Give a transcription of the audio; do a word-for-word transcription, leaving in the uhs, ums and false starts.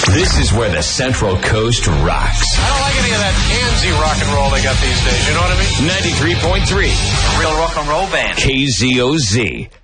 This is where the Central Coast rocks. I don't like any of that handsy rock and roll they got these days, you know what I mean? ninety-three point three. Real rock and roll band. K Z O Z.